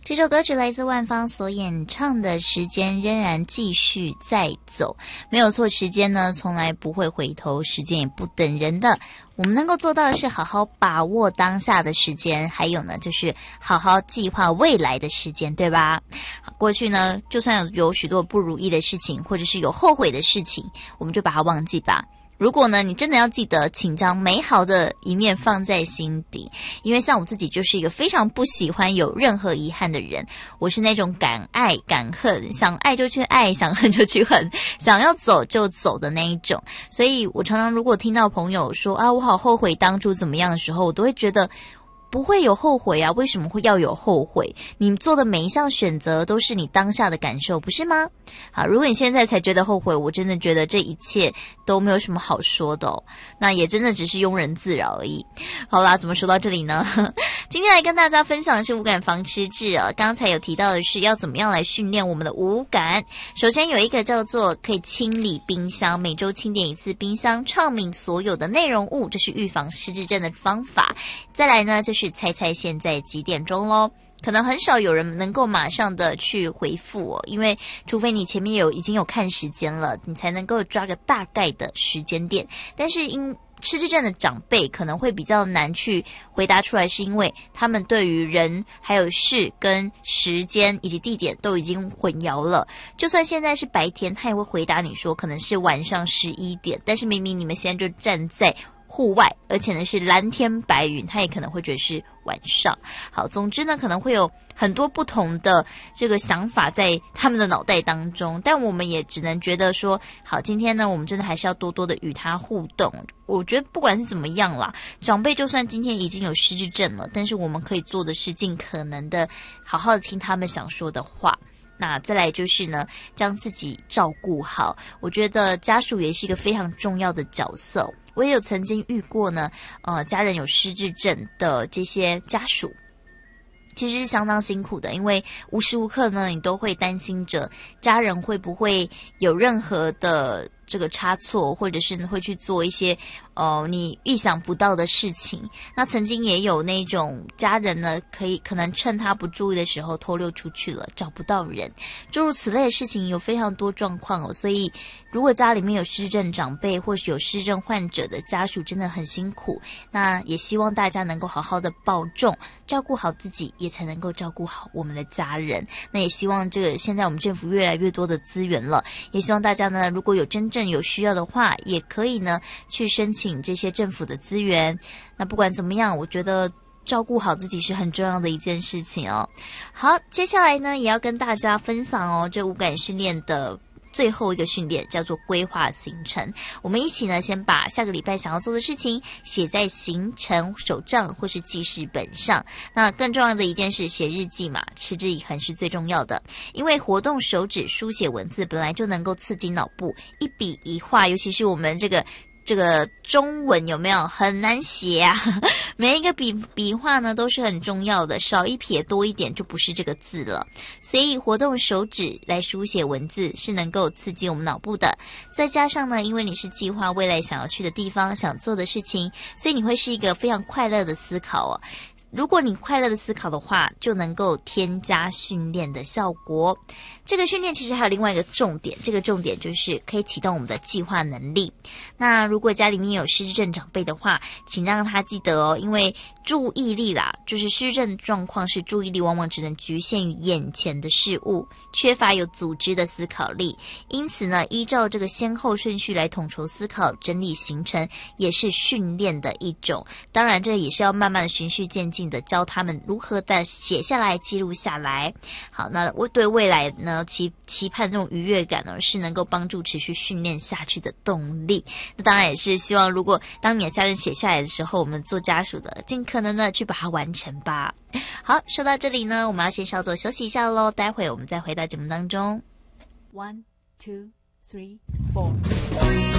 这首歌曲来自万芳所演唱的《时间仍然继续在走》，没有错，时间呢从来不会回头，时间也不等人的。我们能够做到的是好好把握当下的时间，还有呢就是好好计划未来的时间，对吧？过去呢就算有许多不如意的事情，或者是有后悔的事情，我们就把它忘记吧。如果呢你真的要记得，请将美好的一面放在心底，因为像我自己就是一个非常不喜欢有任何遗憾的人，我是那种敢爱敢恨，想爱就去爱，想恨就去恨，想要走就走的那一种。所以我常常如果听到朋友说啊我好后悔当初怎么样的时候，我都会觉得不会有后悔啊，为什么会要有后悔？你做的每一项选择都是你当下的感受，不是吗？好，如果你现在才觉得后悔，我真的觉得这一切都没有什么好说的哦，那也真的只是庸人自扰而已。好啦，怎么说到这里呢？今天来跟大家分享的是五感防吃治啊。刚才有提到的是要怎么样来训练我们的五感。首先有一个叫做可以清理冰箱，每周清点一次冰箱，畅饮所有的内容物，这是预防失智症的方法。再来呢就是猜猜现在几点钟咯，可能很少有人能够马上的去回复哦，因为除非你前面已经有看时间了，你才能够抓个大概的时间点。但是失智症的长辈可能会比较难去回答出来，是因为他们对于人还有事跟时间以及地点都已经混淆了。就算现在是白天，他也会回答你说可能是晚上11点，但是明明你们现在就站在户外，而且呢是蓝天白云，他也可能会觉得是晚上。好，总之呢可能会有很多不同的这个想法在他们的脑袋当中，但我们也只能觉得说好，今天呢我们真的还是要多多的与他互动。我觉得不管是怎么样啦，长辈就算今天已经有失智症了，但是我们可以做的是尽可能的好好的听他们想说的话。那再来就是呢将自己照顾好，我觉得家属也是一个非常重要的角色。我也有曾经遇过呢家人有失智症的这些家属，其实是相当辛苦的，因为无时无刻呢你都会担心着家人会不会有任何的这个差错，或者是会去做一些你意想不到的事情。那曾经也有那种家人呢可能趁他不注意的时候偷溜出去了，找不到人，诸如此类的事情有非常多状况哦。所以如果家里面有失智症长辈或是有失智症患者的家属，真的很辛苦。那也希望大家能够好好的保重，照顾好自己，也才能够照顾好我们的家人。那也希望现在我们政府越来越多的资源了，也希望大家呢如果有真正有需要的话，也可以呢去申请这些政府的资源。那不管怎么样，我觉得照顾好自己是很重要的一件事情哦。好，接下来呢也要跟大家分享哦，这五感训练的最后一个训练叫做规划行程。我们一起呢先把下个礼拜想要做的事情写在行程手账或是记事本上。那更重要的一件事，写日记嘛，持之以恒是最重要的。因为活动手指书写文字本来就能够刺激脑部，一笔一画，尤其是我们这个中文有没有很难写啊？每一个笔画呢都是很重要的，少一撇多一点就不是这个字了。所以活动手指来书写文字是能够刺激我们脑部的。再加上呢，因为你是计划未来想要去的地方，想做的事情，所以你会是一个非常快乐的思考哦。如果你快乐的思考的话，就能够添加训练的效果。这个训练其实还有另外一个重点，这个重点就是可以启动我们的计划能力。那如果家里面有失智症长辈的话，请让他记得哦，因为注意力啦，就是失智症状况是注意力往往只能局限于眼前的事物，缺乏有组织的思考力。因此呢，依照这个先后顺序来统筹思考、整理行程，也是训练的一种。当然这也是要慢慢的循序渐进的教他们如何的写下来、记录下来。好，那我对未来呢期盼这种愉悦感呢，是能够帮助持续训练下去的动力。那当然也是希望，如果当你的家人写下来的时候，我们做家属的尽可能的去把它完成吧。好，说到这里呢，我们要先稍作休息一下咯，待会我们再回到节目当中。 1, 2, 3, 4